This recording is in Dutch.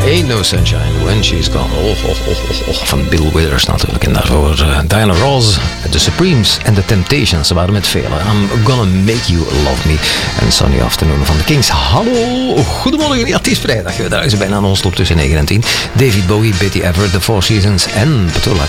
Ain't No Sunshine When She's Gone. Van Bill Withers natuurlijk. En daarvoor Diana Ross, The Supremes en The Temptations. Ze waren met velen. I'm Gonna Make You Love Me. En Sunny Afternoon van The Kings. Hallo, goedemorgen. Ja, het is vrijdag. Daar is bijna non-stop tussen 9 en 10. David Bowie, Betty Everett, The Four Seasons en Petula